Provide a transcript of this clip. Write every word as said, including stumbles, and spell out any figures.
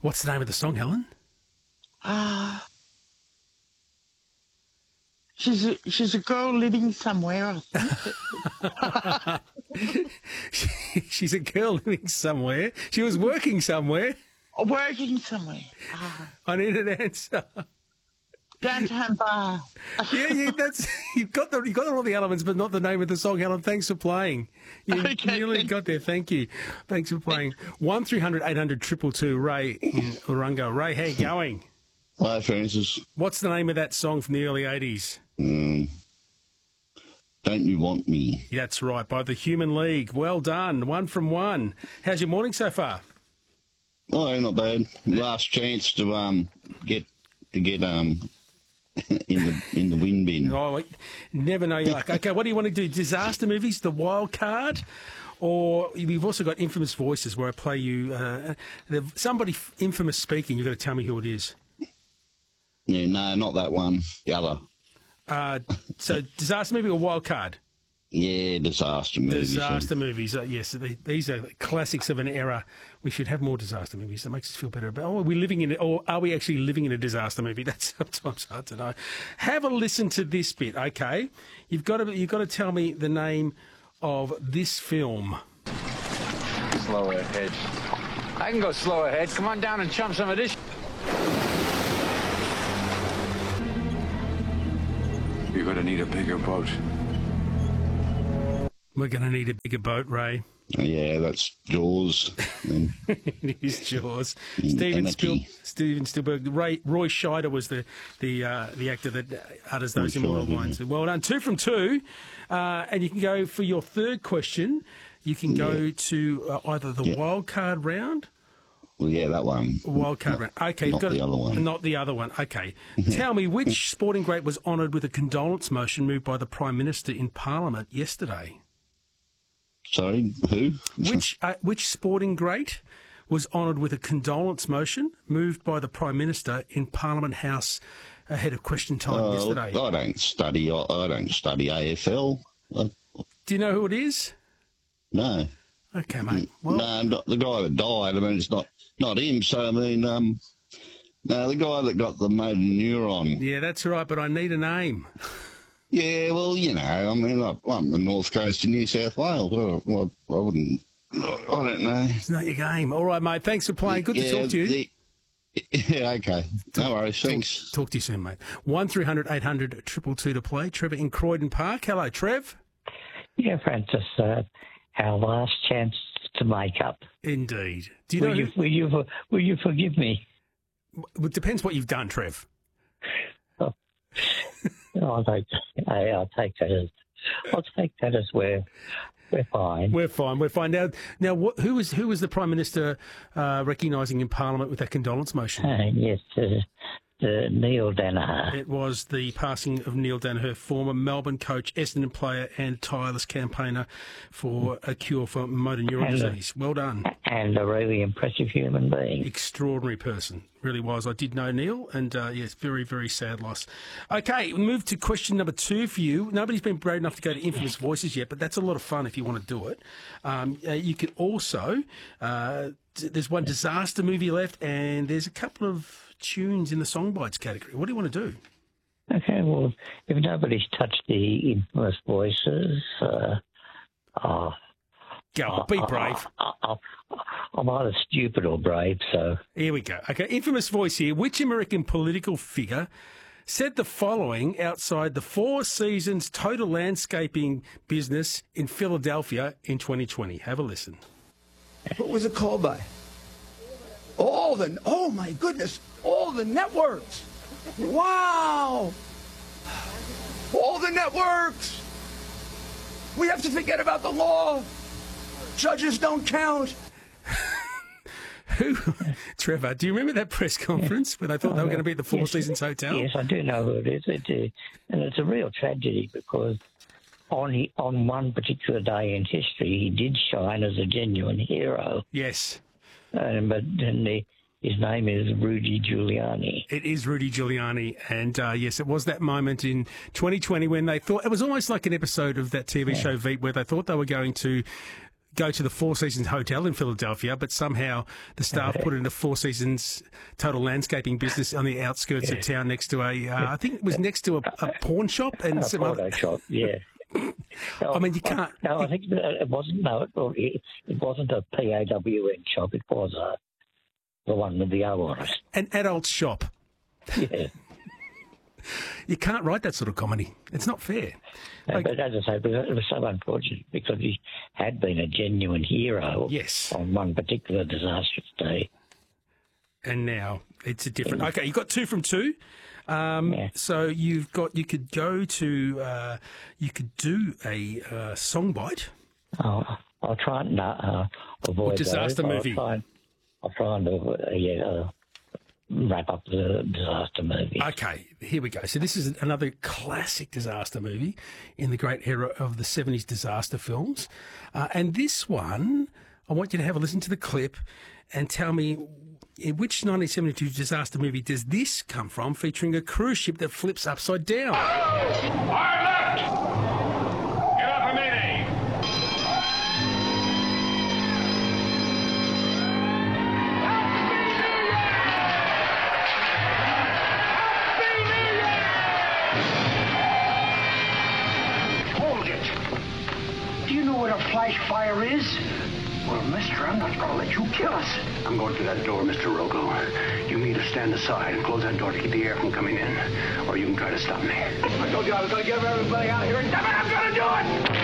What's the name of the song, Helen? Uh, she's a, she's a girl living somewhere, I think. she, she's a girl living somewhere. She was working somewhere. Working somewhere. Uh, I need an answer. Downtown bar. yeah, yeah, that's you've got the you got all the elements, but not the name of the song, Helen. Thanks for playing. You Okay, nearly thanks. got there. Thank you. Thanks for playing. One three hundred eight hundred triple two. Ray in Urunga. Ray, how you going? Hi, Francis. What's the name of that song from the early eighties? Um, Don't You Want Me? That's right, by the Human League. Well done. One from one. How's your morning so far? Oh, not bad. Last chance to um get to get um in the in the win bin. Oh, never know your luck. Okay, what do you want to do? Disaster movies, the wild card? Or we've also got Infamous Voices where I play you uh, somebody infamous speaking. You've got to tell me who it is. Yeah, no, not that one. The other. Uh, so, disaster movie or wild card? Yeah, disaster movies. Disaster movies, uh, yes. The, these are classics of an era. We should have more disaster movies. That makes us feel better about. Oh, are we living in it, or are we actually living in a disaster movie? That's sometimes hard to know. Have a listen to this bit, okay? You've got to you've got to tell me the name of this film. Slow ahead. I can go slow ahead. Come on down and chum some of this. You're going to need a bigger boat. We're going to need a bigger boat, Ray. Yeah, that's Jaws. And It is Jaws. Mm, Steven, Spiel, Anarchy. Steven Spielberg. Ray, Roy Scheider was the the uh, the actor that utters those Roy immortal Scheider, lines. Well done. Two from two. Uh, and you can go for your third question. You can go Yeah. to uh, either the Yeah. wild card round well, yeah, that one. Wild card Not- round. Okay, you've not got the it- other one. Not the other one. Okay. Tell me, which sporting great was honoured with a condolence motion moved by the Prime Minister in Parliament yesterday? Sorry, who? Which uh, which sporting great was honoured with a condolence motion moved by the Prime Minister in Parliament House ahead of question time Oh, yesterday? I don't study. I, I don't study A F L. I, Do you know who it is? no, Okay, mate. Well, no, not the guy that died. I mean, it's not not him. So I mean, um, no, the guy that got the motor neuron. yeah, that's right, but I need a name. Yeah, well, you know, I mean, I, I'm the north coast of New South Wales. Well, well, I wouldn't. I don't know. It's not your game. All right, mate. Thanks for playing. Good to Yeah, talk to you. the- yeah, okay. No worries. Thanks. Talk to you soon, mate. One three hundred eight hundred triple two to play. Trevor in Croydon Park. Hello, Trev. Yeah, Francis, uh, our last chance to make up. Indeed. Do you know? Will you, who- will you, for- will you forgive me? It depends what you've done, Trev. I'll take, I- I'll take that as, I'll take that as we're, we're fine. We're fine. We're fine now. Now, what, who was who was the Prime Minister uh, recognising in Parliament with that condolence motion? Uh, yes, uh, uh, Neil Danaher. It was the passing of Neil Danaher, former Melbourne coach, Essendon player, and tireless campaigner for a cure for motor neuron And, uh, disease. Well done. And a really impressive human being. Extraordinary person. Really was. I did know Neil, and uh, yes, very, very sad loss. Okay, we move to question number two for you. Nobody's been brave enough to go to Infamous Voices yet, but that's a lot of fun if you want to do it. Um, uh, you can also, uh, d- there's one disaster movie left, and there's a couple of tunes in the Songbites category. What do you want to do? Okay, well, if nobody's touched the infamous voices, uh, uh, Go on, be brave. I, I, I'm either stupid or brave, so... Here we go. Okay, infamous voice here. Which American political figure said the following outside the Four Seasons total landscaping business in Philadelphia in twenty twenty? Have a listen. What was it called by? All the, oh my goodness, all the networks. Wow. All the networks. We have to forget about the law. Judges don't count. Who, Trevor, do you remember that press conference where they thought they were going to be at the Four Yes, Seasons Hotel? Yes, I do know who it is. It, uh, and it's a real tragedy because on he, on one particular day in history, he did shine as a genuine hero. Yes. Um, but and the, his name is Rudy Giuliani. It is Rudy Giuliani, and uh, yes, it was that moment in twenty twenty when they thought it was almost like an episode of that T V show Veep, where they thought they were going to go to the Four Seasons Hotel in Philadelphia, but somehow the staff put it in a Four Seasons total landscaping business on the outskirts of town next to a, uh, I think it was next to a, a pawn shop and A some photo other. shop, yeah. I mean, you can't. No, I think it wasn't. No, it, it wasn't a P A W N shop. It was a, the one with the O on it. An adult shop. Yeah. You can't write that sort of comedy. It's not fair. No, Like- but as I say, it was so unfortunate because he had been a genuine hero Yes. on one particular disastrous day. And now it's a different. Okay, you got two from two. Um, Yeah. So you've got. You could go to. Uh, you could do a uh, song bite. I'll, I'll try and uh, avoid Or disaster those. movie. I'll try and, I'll try and uh, yeah, uh, wrap up the disaster movie. Okay, here we go. So this is another classic disaster movie in the great era of the seventies disaster films. Uh, and this one, I want you to have a listen to the clip and tell me in which nineteen seventy-two disaster movie does this come from, featuring a cruise ship that flips upside down? Hard left! Get up a mayday! Hold it. Do you know what a flash fire is? Well, mister, I'm not going to let you kill us. I'm going to that door, Mister Rogo. You need to stand aside and close that door to keep the air from coming in, or you can try to stop me. I told you I was going to get everybody out here, and damn it, I'm going to do it!